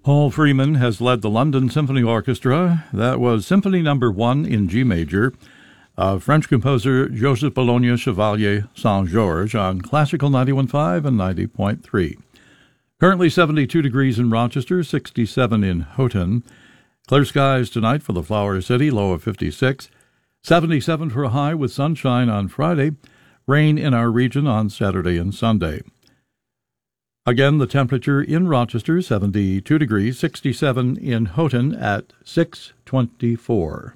Paul Freeman has led the London Symphony Orchestra. That was Symphony No. 1 in G major of French composer Joseph Bologna Chevalier Saint-Georges on Classical 91.5 and 90.3. Currently 72 degrees in Rochester, 67 in Houghton. Clear skies tonight for the Flower City, low of 56. 77 for a high with sunshine on Friday. Rain in our region on Saturday and Sunday. Again, the temperature in Rochester, 72 degrees, 67 in Houghton at 6:24.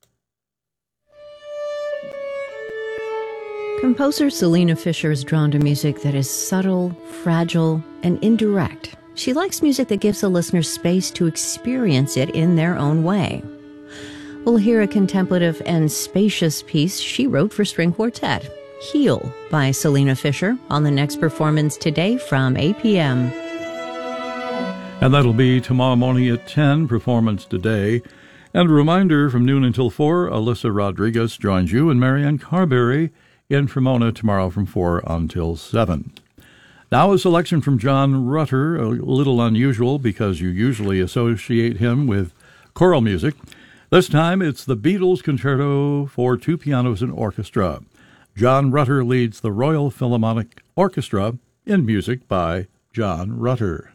Composer Selena Fisher is drawn to music that is subtle, fragile, and indirect. She likes music that gives the listener space to experience it in their own way. We'll hear a contemplative and spacious piece she wrote for string quartet, Heal by Selena Fisher, on the next performance today from 8 p.m. And that'll be tomorrow morning at 10, performance today. And a reminder, from noon until 4, Alyssa Rodriguez joins you and Marianne Carberry in Fremona tomorrow from 4 until 7. Now a selection from John Rutter, a little unusual because you usually associate him with choral music. This time it's the Beatles Concerto for two pianos and orchestra. John Rutter leads the Royal Philharmonic Orchestra in music by John Rutter.